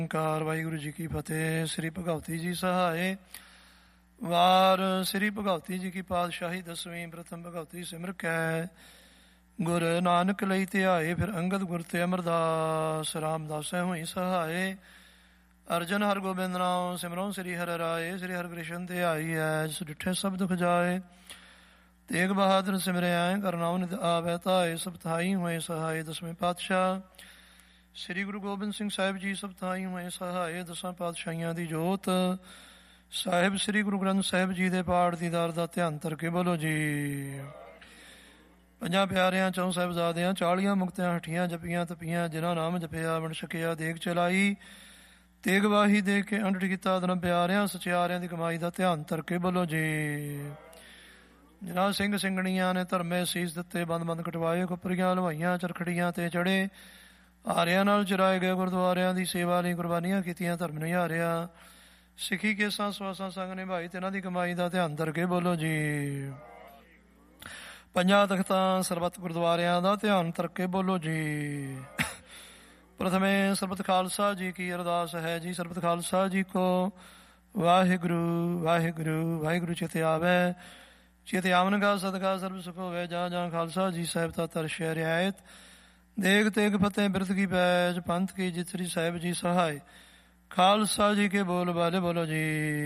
ਕਾਰ ਵਾਹਿਗੁਰੂ ਜੀ ਕੀ ਫਤਿਹ। ਸ੍ਰੀ ਭਗਵਤੀ ਜੀ ਸਹਾਏ। ਵਾਰ ਸ੍ਰੀ ਭਗਵਤੀ ਜੀ ਕੀ ਪਾਤਸ਼ਾਹੀ ਦਸਵੀਂ। ਪ੍ਰਥਮ ਭਗਵਤੀ ਸਿਮਰ ਕੈ ਗੁਰ ਨਾਨਕ ਲਈ ਧਿਆਏ। ਫਿਰ ਅੰਗਦ ਗੁਰ ਤੇ ਅਮਰਦਾਸ ਰਾਮਦਾਸੈ ਹੋਈ ਸਹਾਏ। ਅਰਜਨ ਹਰ ਗੋਬਿੰਦ ਨਾਮ ਸਿਮਰੋ ਸ੍ਰੀ ਹਰਿ ਰਾਏ। ਸ੍ਰੀ ਹਰਿ ਕ੍ਰਿਸ਼ਨ ਤੇ ਆਈ ਹੈ ਜਿਸ ਡਿਠੇ ਸਭ ਦੁਖ ਜਾਏ। ਤੇਗ ਬਹਾਦਰ ਸਿਮਰਿਆ ਕਰਨਾਉ ਨਿਤ ਆਵੈ ਧਾਏ। ਸਭ ਥਾਈ ਹੋਏ ਸਹਾਏ ਦਸਵੇਂ ਪਾਤਸ਼ਾਹ ਸ੍ਰੀ ਗੁਰੂ ਗੋਬਿੰਦ ਸਿੰਘ ਸਾਹਿਬ ਜੀ। ਸਭ ਥਾਈ ਹੋਏ ਸਹਾਏ ਦਸਾਂ ਪਾਤਸ਼ਾਹੀਆਂ ਦੀ ਜੋਤ ਸਾਹਿਬ। ਸ੍ਰੀ ਗੁਰੂ ਗ੍ਰੰਥ ਸਾਹਿਬ ਜੀ ਦੇ ਪਾਠ ਦੀਦਾਰ ਦਾ ਧਿਆਨ ਧਰ ਕੇ ਬੋਲੋ ਜੀ। ਪੰਜਾਂ ਪਿਆਰਿਆਂ ਚੌਂ ਸਾਹਿਬਜ਼ਾਦਿਆਂ 40 ਮੁਕਤਿਆਂ ਹੱਠੀਆਂ ਜਪੀਆਂ ਤਪੀਆਂ। ਜਿਨ੍ਹਾਂ ਨਾਮ ਜਪਿਆ ਵੰਡ ਛਕਿਆ ਦੇਗ ਚਲਾਈ। ਤੇਗ ਵਾਹੀ ਦੇ ਕੇ ਅੰਡਟ ਕੀਤਾ ਧਰਮ ਪਿਆਰਿਆਂ ਸਚਿਆਰਿਆਂ ਦੀ ਕਮਾਈ ਦਾ ਧਿਆਨ ਧਰ ਕੇ ਬੋਲੋ ਜੀ। ਜਿਨ੍ਹਾਂ ਸਿੰਘ ਸਿੰਘਣੀਆਂ ਨੇ ਧਰਮੇ ਸੀਸ ਦਿੱਤੇ ਬੰਦ ਬੰਦ ਕਟਵਾਏ। ਖੁੱਪਰੀਆਂ ਹਲਵਾਈਆਂ ਚਰਖੜੀਆਂ ਤੇ ਚੜੇ। ਆਰਿਆਂ ਨਾਲ ਚਰਾਏ ਗਏ ਗੁਰਦੁਆਰਿਆਂ ਦੀ ਸੇਵਾ ਲਈ ਕੁਰਬਾਨੀਆਂ ਕੀਤੀਆਂ ਧਰਮ ਨਿਹਾਰਿਆ। ਸਿੱਖੀ ਕੇਸਾਂ ਸਵਾਸਾਂ ਸੰਗ ਨਿਭਾਈ ਤੇ ਇਹਨਾਂ ਦੀ ਕਮਾਈ ਦਾ ਧਿਆਨ ਧਰ ਕੇ ਬੋਲੋ ਜੀ। ਪੰਜਾਂ ਤਖਤਾਂ ਸਰਬੱਤ ਗੁਰਦੁਆਰਿਆਂ ਦਾ ਧਿਆਨ ਧਰ ਕੇ ਬੋਲੋ ਜੀ। ਪ੍ਰਥਮੇ ਸਰਬੱਤ ਖਾਲਸਾ ਜੀ ਕੀ ਅਰਦਾਸ ਹੈ ਜੀ। ਸਰਬੱਤ ਖਾਲਸਾ ਜੀ ਕੋ ਵਾਹਿਗੁਰੂ ਵਾਹਿਗੁਰੂ ਵਾਹਿਗੁਰੂ ਚਿਤ ਆਵੈ। ਚਿਤ ਆਵਨਗਾ ਸਦਕਾ ਸਰਬ ਸੁਖ ਹੋਵੇ। ਜਾਂ ਜਾਂ ਖਾਲਸਾ ਜੀ ਸਾਹਿਬ ਦਾ ਤਰਸ਼ੈ ਰਿਆਇਤ। ਦੇਗ ਤੇਗ ਫਤਿਹ ਬਿਰਤ ਕੀ ਪੈਜ ਪੰਥ ਕੀ ਜਿਤ ਸ੍ਰੀ ਸਾਹਿਬ ਜੀ ਸਹਾਏ। ਖਾਲਸਾ ਜੀ ਕੇ ਬੋਲ ਬਾਲੇ ਬੋਲੋ ਜੀ।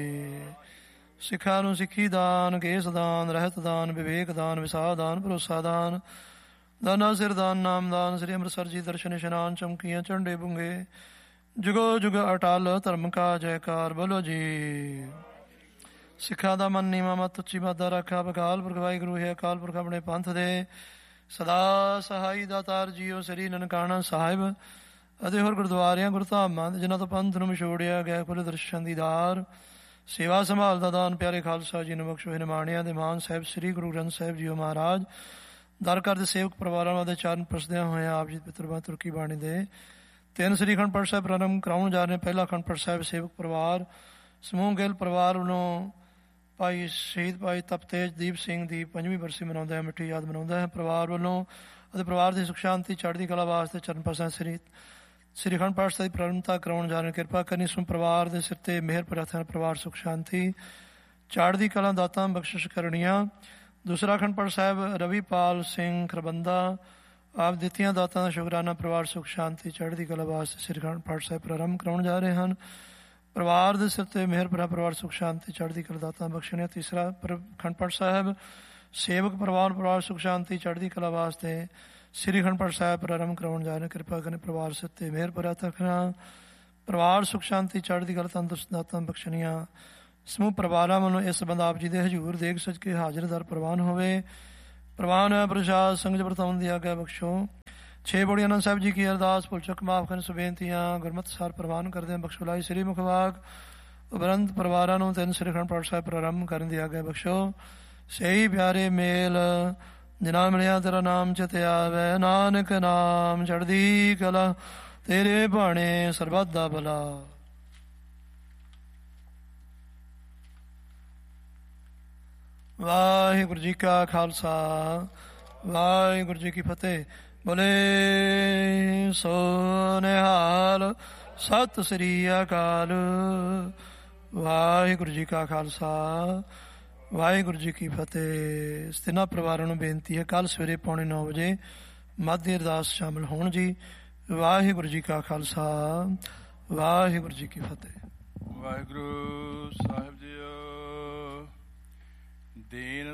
ਸਿੱਖਾਂ ਨੂੰ ਸਿੱਖੀ ਦਾਨ ਕੇਸ ਦਾਨ ਰਹਿਤ ਦਾਨ ਵਿਵੇਕ ਦਾਨ ਵਿਸਾਹ ਦਾਨ ਭਰੋਸਾ ਦਾਨ ਦਾਨਾ ਸਿਰ ਦਾਨ ਨਾਮ ਦਾਨ। ਸ੍ਰੀ ਅੰਮ੍ਰਿਤਸਰ ਜੀ ਦਰਸ਼ਨ ਇਸ਼ਨਾਨ ਚਮਕੀਆਂ ਝੰਡੇ ਬੁੰਗੇ ਜੁਗੋ ਜੁਗ ਅਟਲ ਧਰਮ ਕਾ ਜੈਕਾਰ ਬੋਲੋ ਜੀ। ਸਿੱਖਾਂ ਦਾ ਮਨ ਨੀਵਾਂ ਮਤ ਉੱਚੀ ਬਾਦਾ ਰੱਖਾ। ਅਕਾਲ ਪੁਰਖ ਵਾਹਿਗੁਰੂ ਹੈ ਅਕਾਲ ਪੁਰਖ ਆਪਣੇ ਪੰਥ ਦੇ ਸਦਾ ਸਹਾਈ ਦਾਤਾਰ ਜੀਓ। ਸ੍ਰੀ ਨਨਕਾਣਾ ਸਾਹਿਬ ਅਤੇ ਹੋਰ ਗੁਰਦੁਆਰਿਆਂ ਗੁਰਧਾਮਾਂ ਜਿਨ੍ਹਾਂ ਤੋਂ ਪੰਥ ਨੂੰ ਵਿਛੋੜਿਆ ਗਿਆ ਖੁੱਲ੍ਹ ਦਰਸ਼ਨ ਦੀਦਾਰ ਸੇਵਾ ਸੰਭਾਲ ਦਾ ਦਾਨ ਪਿਆਰੇ ਖਾਲਸਾ ਜੀ ਨੂੰ ਬਖਸ਼ੋ। ਨਿਮਾਣਿਆਂ ਦੇ ਮਾਨ ਸਾਹਿਬ ਸ੍ਰੀ ਗੁਰੂ ਗ੍ਰੰਥ ਸਾਹਿਬ ਜੀਓ ਮਹਾਰਾਜ ਦਰ ਘਰ ਦੇ ਸੇਵਕ ਪਰਿਵਾਰਾਂ ਦੇ ਚਰਨ ਪਰਸਦਿਆਂ ਹੋਇਆ ਆਪ ਜੀ ਪਿਤਰਬਾਂ ਤੁਰਕੀ ਬਾਣੀ ਦੇ 3 ਸ੍ਰੀ ਅਖੰਡ ਪਾਠ ਸਾਹਿਬ ਪ੍ਰਾਰੰਭ ਕਰਾਉਣ ਜਾ ਰਹੇ। ਪਹਿਲਾ ਅਖੰਡ ਪਾਠ ਸਾਹਿਬ ਸੇਵਕ ਪਰਿਵਾਰ ਸਮੂਹ ਗਿੱਲ ਪਰਿਵਾਰ ਵੱਲੋਂ ਭਾਈ ਸ਼ਹੀਦ ਭਾਈ ਤਪਤੇਜਦੀਪ ਸਿੰਘ ਦੀ 5ਵੀਂ ਬਰਸੀ ਮਨਾਉਂਦਾ ਹੈ ਮਿੱਠੀ ਯਾਦ ਮਨਾਉਂਦਾ ਹੈ। ਪਰਿਵਾਰ ਵੱਲੋਂ ਅਤੇ ਪਰਿਵਾਰ ਦੀ ਸੁਖ ਸ਼ਾਂਤੀ ਚੜ੍ਹਦੀ ਕਲਾ ਵਾਸਤੇ ਚਰਨ ਪਾਤਸ਼ਾਹ ਸ੍ਰੀ ਅਖੰਡ ਪਾਠ ਸਾਹਿਬ ਦੀ ਪ੍ਰਾਰੰਭਤਾ ਕਰਾਉਣ ਜਾ ਰਹੇ। ਕਿਰਪਾ ਕਰਨੀ ਸੋ ਪਰਿਵਾਰ ਦੇ ਸਿਰ ਤੇ ਮਿਹਰ ਪ੍ਰਾਰਥਨਾ। ਪਰਿਵਾਰ ਸੁਖ ਸ਼ਾਂਤੀ ਚੜ੍ਹਦੀ ਕਲਾ ਦਾਤਾਂ ਬਖਸ਼ਿਸ਼ ਕਰਨੀਆਂ। ਦੂਸਰਾ ਅਖੰਡ ਪਾਠ ਸਾਹਿਬ ਰਵੀਪਾਲ ਸਿੰਘ ਖਰਬੰਦਾ ਆਪ ਦਿੱਤੀਆਂ ਦਾਤਾਂ ਦਾ ਸ਼ੁਕਰਾਨਾ। ਪਰਿਵਾਰ ਸੁਖ ਸ਼ਾਂਤੀ ਚੜ੍ਹਦੀ ਕਲਾ ਵਾਸਤੇ ਸ੍ਰੀ ਅਖੰਡ ਪਾਠ ਸਾਹਿਬ ਪ੍ਰਾਰੰਭ ਕਰਾਉਣ ਜਾ ਰਹੇ ਹਨ। ਪਰਿਵਾਰ ਦੇ ਸਿਰ ਤੇ ਮਿਹਰ ਭਰਾ ਪਰਿਵਾਰ ਸੁਖ ਸ਼ਾਂਤੀ ਚੜ੍ਹਦੀ ਕਲਾ ਦਾਤਾਂ ਬਖਸ਼ਣੀਆਂ। ਤੀਸਰਾ ਅਖੰਡ ਪਾਠ ਸਾਹਿਬ ਸੇਵਕ ਪਰਿਵਾਰ ਸੁਖ ਸ਼ਾਂਤੀ ਚੜ੍ਹਦੀ ਕਲਾ ਵਾਸਤੇ ਸ੍ਰੀ ਅਖੰਡ ਪਾਠ ਸਾਹਿਬ ਪ੍ਰਾਰੰਭ ਕਰਾਉਣ ਜਾ ਰਹੇ। ਕਿਰਪਾ ਕਰਨ ਪਰਿਵਾਰ ਸਿਰ ਤੇ ਮਿਹਰ ਭਰਾ ਰੱਖਣਾ। ਪਰਿਵਾਰ ਸੁਖ ਸ਼ਾਂਤੀ ਚੜ੍ਹਦੀ ਕਲਾ ਤੰਦਰੁਸਤ ਦਾਤਾਂ ਬਖਸ਼ਣੀਆਂ। ਸਮੂਹ ਪਰਿਵਾਰਾਂ ਵੱਲੋਂ ਇਸ ਸੰਬੰਧ ਆਪ ਜੀ ਦੇ ਹਜ਼ੂਰ ਦੇਖ ਸੱਚ ਕੇ ਹਾਜ਼ਰ ਦਰ ਪ੍ਰਵਾਨ ਹੋਵੇ। ਪ੍ਰਵਾਨ ਹੋਇਆ ਪ੍ਰਸ਼ਾਦ ਸੰਗਤ ਵਰਤਾਉਣ ਦੀ ਆਗਿਆ ਬਖਸ਼ੋ। 6 ਬੋੜੀ ਆਨੰਦ ਸਾਹਿਬ ਜੀ ਕੀ ਅਰਦਾਸ ਭੁੱਲ ਚੁੱਕ ਮਾਫ ਕਰਨ ਸੁਬੇਨਤੀਆਂ ਗੁਰਮਤਿ ਸਾਰ ਪ੍ਰਵਾਨ ਕਰਦੇ ਹਾਂ ਬਖਸ਼ੋ। ਲਾਈ ਸ੍ਰੀ ਮੁਖਵਾਕ ਉਪਰੰਤ ਪਰਿਵਾਰਾਂ ਨੂੰ 3 ਸ੍ਰੀ ਅਖੰਡ ਪਾਠ ਸਾਹਿਬ ਪ੍ਰਾਰੰਭ ਕਰਨ ਦੀ ਆਗਿਆ ਬਖਸ਼ੋ। ਸਹੀ ਪਿਆਰੇ ਮੇਲ ਜਿਨ੍ਹਾਂ ਮਿਲਿਆ ਤੇਰਾ ਨਾਮ ਚਿਤ ਆਵੈ। ਨਾਨਕ ਨਾਮ ਚੜ੍ਹਦੀ ਕਲਾ ਤੇਰੇ ਭਾਣੇ ਸਰਬੱਤ ਦਾ ਭਲਾ। ਵਾਹਿਗੁਰੂ ਜੀ ਕਾ ਖਾਲਸਾ ਵਾਹਿਗੁਰੂ ਜੀ ਕੀ ਫਤਿਹ। ਬੋਲੇ ਸੋ ਨਿਹਾਲ ਸਤਿ ਸ੍ਰੀ ਅਕਾਲ। ਵਾਹਿਗੁਰੂ ਜੀ ਕਾ ਖਾਲਸਾ ਵਾਹਿਗੁਰੂ ਜੀ ਕੀ ਫਤਿਹ। ਤਿੰਨਾਂ ਪਰਿਵਾਰਾਂ ਨੂੰ ਬੇਨਤੀ ਹੈ ਕੱਲ੍ਹ ਸਵੇਰੇ 9:45 ਵਜੇ ਮੱਧ ਅਰਦਾਸ ਸ਼ਾਮਿਲ ਹੋਣ ਜੀ। ਵਾਹਿਗੁਰੂ ਜੀ ਕਾ ਖਾਲਸਾ ਵਾਹਿਗੁਰੂ ਜੀ ਕੀ ਫਤਿਹ। ਵਾਹਿਗੁਰੂ